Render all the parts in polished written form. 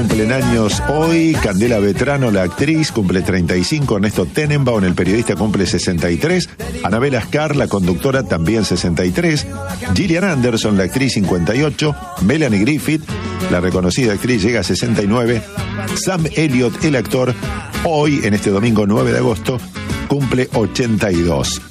Cumplen años hoy Candela Vetrano, la actriz, cumple 35, Ernesto Tenenbaum, el periodista, cumple 63, Anabel Ascar, la conductora, también 63, Gillian Anderson, la actriz, 58, Melanie Griffith, la reconocida actriz, llega a 69, Sam Elliott, el actor, hoy, en este domingo 9 de agosto, cumple 82.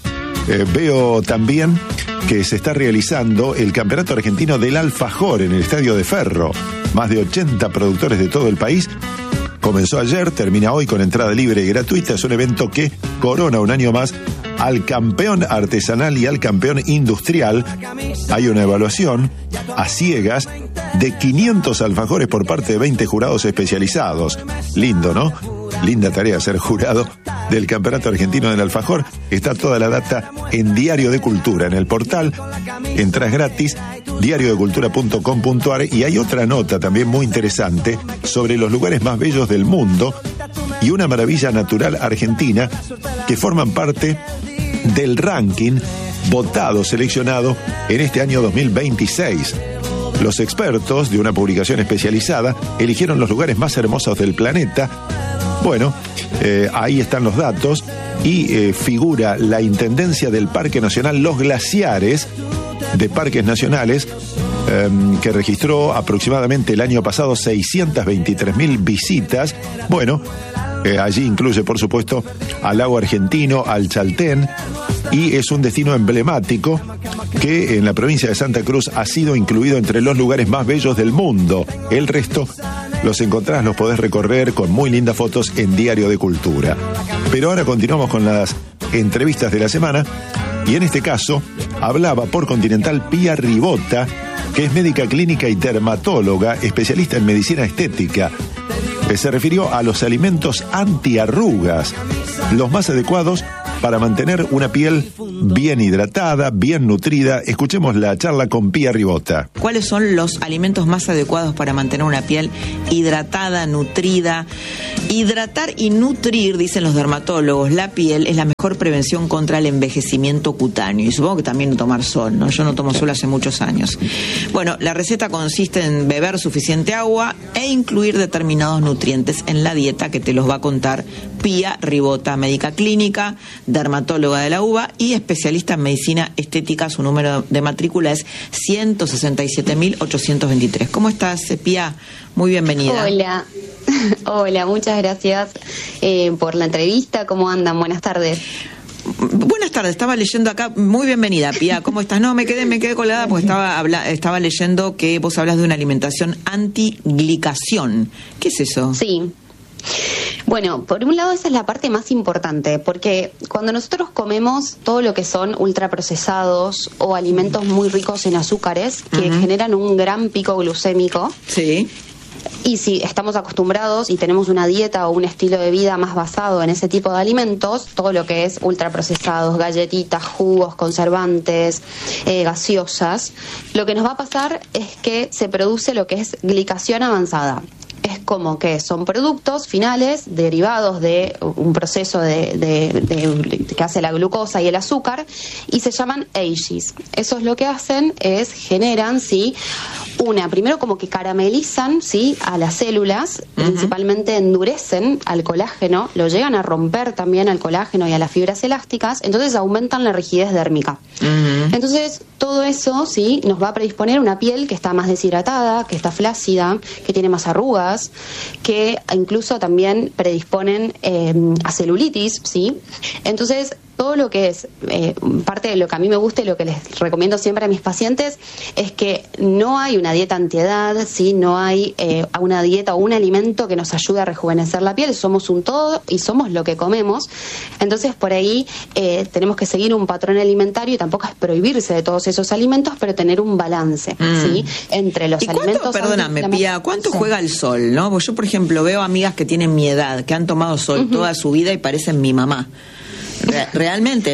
Veo también que se está realizando el Campeonato Argentino del Alfajor en el Estadio de Ferro. Más de 80 productores de todo el país. Comenzó ayer, termina hoy con entrada libre y gratuita. Es un evento que corona un año más al campeón artesanal y al campeón industrial. Hay una evaluación a ciegas de 500 alfajores por parte de 20 jurados especializados. Lindo, ¿no? Linda tarea ser jurado del Campeonato Argentino del Alfajor. Está toda la data en Diario de Cultura, en el portal. Entras gratis, diariodecultura.com.ar, y hay otra nota también muy interesante sobre los lugares más bellos del mundo y una maravilla natural argentina que forman parte del ranking votado, seleccionado en este año 2026. Los expertos de una publicación especializada eligieron los lugares más hermosos del planeta. Bueno, ahí están los datos y figura la Intendencia del Parque Nacional Los Glaciares de Parques Nacionales, que registró aproximadamente el año pasado 623.000 visitas. Bueno, allí incluye, por supuesto, al lago argentino, al Chaltén, y es un destino emblemático que en la provincia de Santa Cruz ha sido incluido entre los lugares más bellos del mundo. El resto los encontrás, los podés recorrer con muy lindas fotos en Diario de Cultura. Pero ahora continuamos con las entrevistas de la semana, y en este caso hablaba por Continental Pía Ribota, que es médica clínica y dermatóloga, especialista en medicina estética. Se refirió a los alimentos antiarrugas, los más adecuados para mantener una piel bien hidratada, bien nutrida. Escuchemos la charla con Pía Ribota. ¿Cuáles son los alimentos más adecuados para mantener una piel hidratada, nutrida? Hidratar y nutrir, dicen los dermatólogos, la piel es la mejor prevención contra el envejecimiento cutáneo. Y supongo que también tomar sol, ¿no? Yo no tomo sol hace muchos años. Bueno, la receta consiste en beber suficiente agua e incluir determinados nutrientes en la dieta, que te los va a contar Pía Ribota, médica clínica, dermatóloga de la UBA y especialista en medicina estética. Su número de matrícula es 167.823. ¿Cómo estás, Pía? Muy bienvenida. Hola. Hola, muchas gracias por la entrevista. ¿Cómo andan? Buenas tardes. Buenas tardes, estaba leyendo acá. Muy bienvenida, Pía. ¿Cómo estás? No, me quedé colgada porque estaba leyendo que vos hablas de una alimentación antiglicación. ¿Qué es eso? Sí. Bueno, por un lado esa es la parte más importante, porque cuando nosotros comemos todo lo que son ultraprocesados o alimentos muy ricos en azúcares, que generan un gran pico glucémico. Sí. Y si estamos acostumbrados y tenemos una dieta o un estilo de vida más basado en ese tipo de alimentos, todo lo que es ultraprocesados, galletitas, jugos, conservantes, gaseosas, lo que nos va a pasar es que se produce lo que es glicación avanzada. Es como que son productos finales derivados de un proceso que hace la glucosa y el azúcar, y se llaman AGEs. Eso es lo que hacen, generan, ¿sí?, primero como que caramelizan, ¿sí?, a las células, principalmente endurecen al colágeno, lo llegan a romper también al colágeno y a las fibras elásticas, entonces aumentan la rigidez dérmica. Entonces, todo eso, ¿sí?, nos va a predisponer una piel que está más deshidratada, que está flácida, que tiene más arrugas, que incluso también predisponen a celulitis, ¿sí? Entonces, todo lo que es parte de lo que a mí me gusta y lo que les recomiendo siempre a mis pacientes es que no hay una dieta antiedad, ¿sí? No hay una dieta o un alimento que nos ayude a rejuvenecer la piel. Somos un todo y somos lo que comemos. Entonces, por ahí tenemos que seguir un patrón alimentario, y tampoco es prohibirse de todos esos alimentos, pero tener un balance, ¿sí?, entre los alimentos. Perdóname, Pía, ¿cuánto juega el sol, no? Porque yo, por ejemplo, veo amigas que tienen mi edad, que han tomado sol toda su vida y parecen mi mamá. Realmente,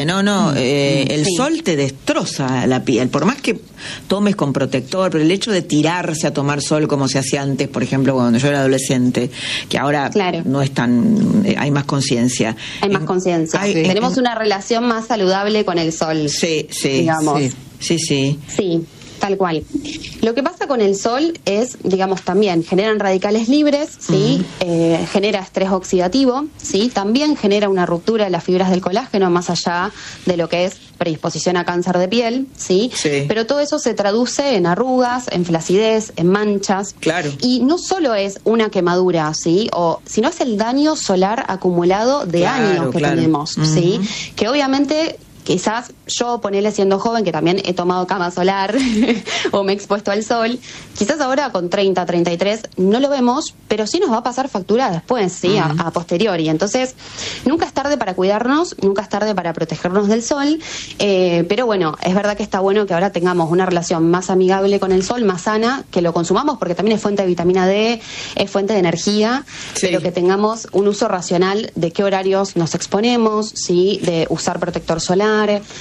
el sol te destroza la piel, por más que tomes con protector, pero el hecho de tirarse a tomar sol como se hacía antes, por ejemplo, cuando yo era adolescente, que ahora no es tan, hay más conciencia. Hay más conciencia. Tenemos una relación más saludable con el sol. Sí, digamos. Sí. Sí. Tal cual. Lo que pasa con el sol es, digamos, también generan radicales libres, ¿sí? Genera estrés oxidativo, ¿sí? También genera una ruptura de las fibras del colágeno, más allá de lo que es predisposición a cáncer de piel, ¿sí? Pero todo eso se traduce en arrugas, en flacidez, en manchas. Claro. Y no solo es una quemadura, ¿sí? Sino es el daño solar acumulado de años que tenemos, ¿sí? Que obviamente... Quizás yo, ponele siendo joven, que también he tomado cama solar o me he expuesto al sol, quizás ahora con 30, 33 no lo vemos, pero sí nos va a pasar factura después, ¿sí? A posteriori. Entonces, nunca es tarde para cuidarnos, nunca es tarde para protegernos del sol, pero bueno, es verdad que está bueno que ahora tengamos una relación más amigable con el sol, más sana, que lo consumamos porque también es fuente de vitamina D, es fuente de energía, pero que tengamos un uso racional de qué horarios nos exponemos, ¿sí? De usar protector solar,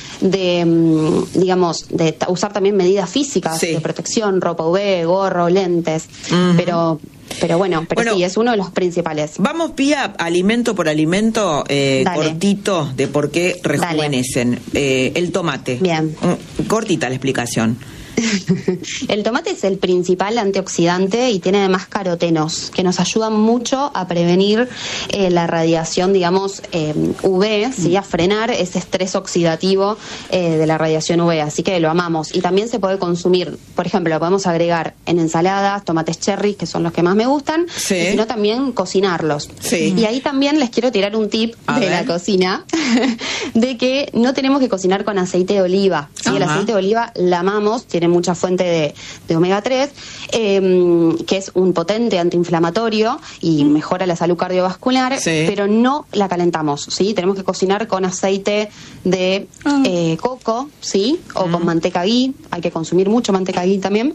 de, digamos, de usar también medidas físicas de protección, ropa UV, gorro, lentes, pero bueno, sí, es uno de los principales. Vamos, Pía, alimento por alimento, cortito, de por qué rejuvenecen. El tomate. Bien. Cortita la explicación. El tomate es el principal antioxidante y tiene además carotenos que nos ayudan mucho a prevenir la radiación, digamos, UV, ¿sí? A frenar ese estrés oxidativo de la radiación UV, así que lo amamos. Y también se puede consumir, por ejemplo, lo podemos agregar en ensaladas, tomates cherry, que son los que más me gustan, y sino también cocinarlos. Y ahí también les quiero tirar un tip de la cocina, de que no tenemos que cocinar con aceite de oliva, ¿sí? El aceite de oliva la amamos, tiene mucha fuente de omega 3, que es un potente antiinflamatorio y mejora la salud cardiovascular, pero no la calentamos, ¿sí? Tenemos que cocinar con aceite de coco, ¿sí? O con manteca ghee, hay que consumir mucho manteca ghee también.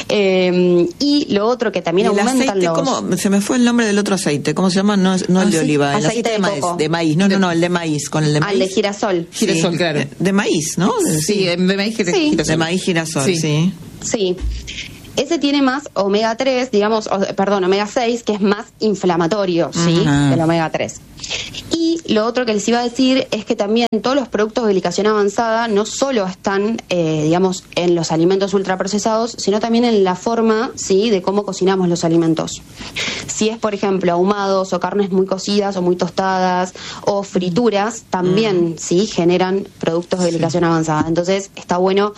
Y lo otro que también aumentan aceite, ¿cómo? Se me fue el nombre del otro aceite, ¿cómo se llama? No el de oliva, el aceite de maíz, no, el de maíz, con el de maíz. El de girasol. Girasol, claro. De maíz, ¿no? Sí, de maíz girasol. De maíz girasol, Sí. Ese tiene más omega 3, digamos, omega 6, que es más inflamatorio, ¿sí? Del omega 3. Y lo otro que les iba a decir es que también todos los productos de glicación avanzada no solo están, digamos, en los alimentos ultraprocesados, sino también en la forma, ¿sí? De cómo cocinamos los alimentos. Si es, por ejemplo, ahumados o carnes muy cocidas o muy tostadas o frituras, también, ¿sí? Generan productos de glicación avanzada. Entonces, está bueno...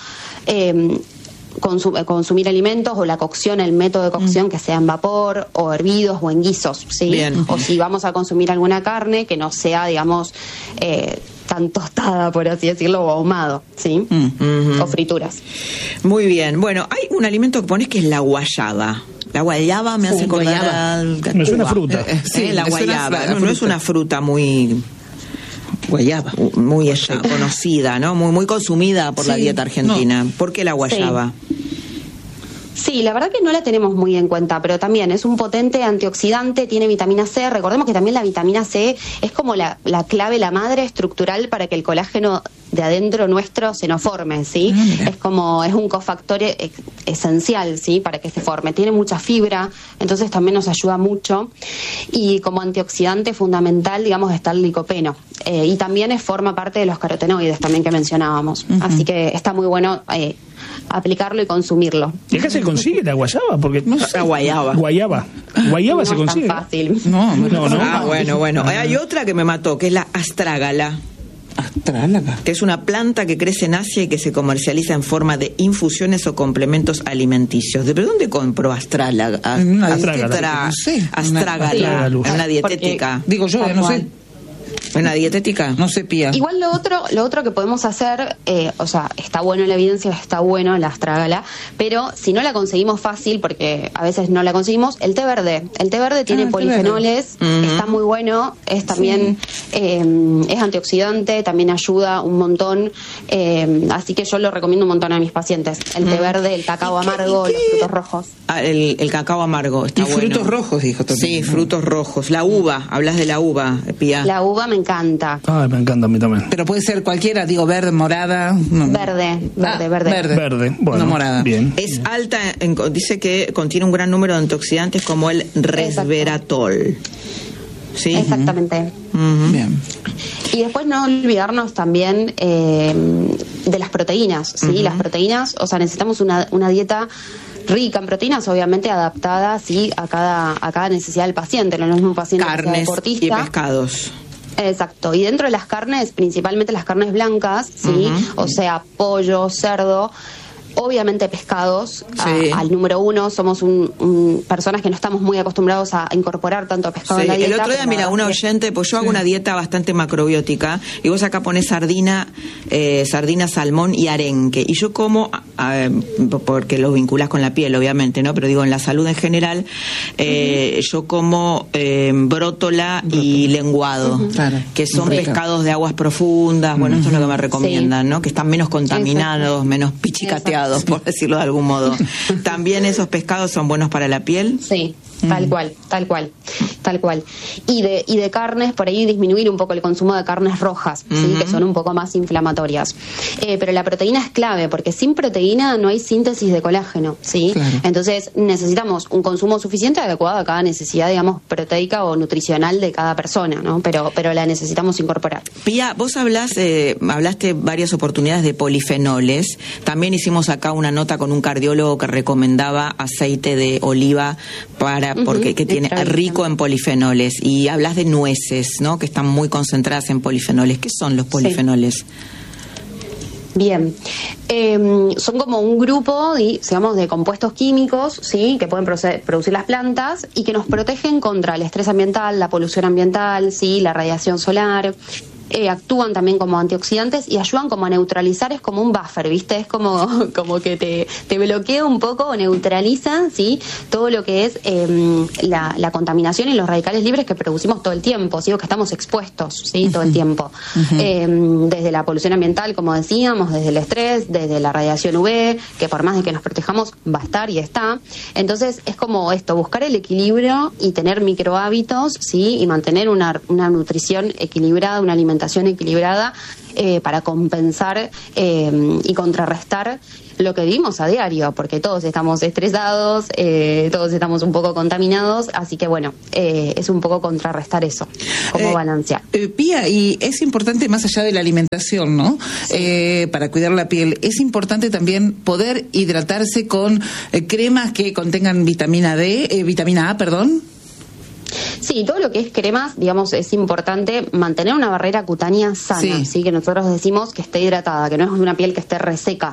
consumir alimentos o la cocción, el método de cocción que sea en vapor o hervidos o en guisos, ¿sí? O si vamos a consumir alguna carne que no sea, digamos, tan tostada, por así decirlo, o ahumado, ¿sí? O frituras. Muy bien. Bueno, hay un alimento que pones que es la guayaba. La guayaba me hace acordar... No es una fruta. La guayaba. No es una fruta muy... Guayaba. Muy conocida, ¿no? Muy consumida por la dieta argentina. ¿Por qué la guayaba? Sí, la verdad que no la tenemos muy en cuenta, pero también es un potente antioxidante, tiene vitamina C. Recordemos que también la vitamina C es como la clave, la madre estructural para que el colágeno de adentro nuestro se nos forme, ¿sí? Es un cofactor esencial, ¿sí? Para que se forme. Tiene mucha fibra, entonces también nos ayuda mucho. Y como antioxidante fundamental, digamos, está el licopeno. Y también forma parte de los carotenoides también que mencionábamos. Así que está muy bueno aplicarlo y consumirlo. ¿Y acá se consigue la guayaba? Porque no sé. La guayaba. Guayaba no se consigue. Es tan fácil. No. Bueno. Hay otra que me mató, que es la astrágala. Astrálaga. Que es una planta que crece en Asia y que se comercializa en forma de infusiones o complementos alimenticios. ¿De dónde compro astrálaga? Astrágala. Astrágala. En una dietética. Porque, digo yo, no sé. ¿Una dietética? No se pía. Igual lo otro que podemos hacer, o sea, está bueno la evidencia, está bueno la astrágala, pero si no la conseguimos fácil, porque a veces no la conseguimos, el té verde. El té verde tiene polifenoles, está muy bueno, es también es antioxidante, también ayuda un montón, así que yo lo recomiendo un montón a mis pacientes. El té verde, el cacao amargo, los frutos rojos. El cacao amargo está bueno. Frutos rojos, dijo también. Sí, frutos rojos. La uva, hablas de la uva, Pía. La uva me encanta. Ay, me encanta a mí también. Pero puede ser cualquiera, digo, verde, morada. No. Verde, bueno, no morada. Bien. Es alta, dice que contiene un gran número de antioxidantes como el resveratrol. Sí. Exactamente. Bien. Y después no olvidarnos también de las proteínas, ¿sí? Las proteínas, o sea, necesitamos una dieta rica en proteínas, obviamente adaptada, ¿sí? a cada necesidad del paciente, no es un paciente Carnes deportista. y pescados. Exacto, y dentro de las carnes, principalmente las carnes blancas, ¿sí? O sea, pollo, cerdo, obviamente pescados, Sí. al número uno, somos personas que no estamos muy acostumbrados a incorporar tanto pescado en la dieta. El otro día, pero mira, la una verdad que- oyente, pues yo hago una dieta bastante macrobiótica, y vos acá ponés sardina, salmón y arenque, y yo como, porque lo vinculás con la piel, obviamente, ¿no? Pero digo, en la salud en general, yo como brótola y lenguado, Claro. que son Rico. pescados de aguas profundas, bueno, esto es lo que me recomiendan, ¿no? Que están menos contaminados, menos pichicateados, por decirlo de algún modo. También esos pescados son buenos para la piel. Sí, tal cual. Y de carnes, por ahí disminuir un poco el consumo de carnes rojas, ¿sí? Que son un poco más inflamatorias. Pero la proteína es clave, porque sin proteína no hay síntesis de colágeno, ¿sí? Claro. Entonces necesitamos un consumo suficiente adecuado a cada necesidad, digamos, proteica o nutricional de cada persona, ¿no? Pero la necesitamos incorporar. Pía, vos hablaste varias oportunidades de polifenoles. También hicimos acá una nota con un cardiólogo que recomendaba aceite de oliva porque tiene rico en polifenoles. Y hablas de nueces, ¿no? Que están muy concentradas en polifenoles. ¿Qué son los polifenoles? Bien, son como un grupo, digamos, de compuestos químicos, ¿sí? Que pueden producir las plantas y que nos protegen contra el estrés ambiental, la polución ambiental, ¿sí? La radiación solar. Actúan también como antioxidantes y ayudan como a neutralizar, es como un buffer, ¿viste? Es como que te bloquea un poco o neutraliza, ¿sí? Todo lo que es la contaminación y los radicales libres que producimos todo el tiempo, ¿sí? O que estamos expuestos, ¿sí? Todo el tiempo. Desde la polución ambiental, como decíamos, desde el estrés, desde la radiación UV, que por más de que nos protejamos, va a estar y está. Entonces, es como esto, buscar el equilibrio y tener microhábitos, ¿sí? Y mantener una nutrición equilibrada, una alimentación equilibrada para compensar y contrarrestar lo que vivimos a diario, porque todos estamos estresados, todos estamos un poco contaminados, así que bueno, es un poco contrarrestar eso, como balancear. Pía, y es importante más allá de la alimentación, ¿no? Para cuidar la piel, es importante también poder hidratarse con cremas que contengan vitamina A, perdón. Sí, todo lo que es cremas, digamos, es importante mantener una barrera cutánea sana, ¿sí? Que nosotros decimos que esté hidratada, que no es una piel que esté reseca,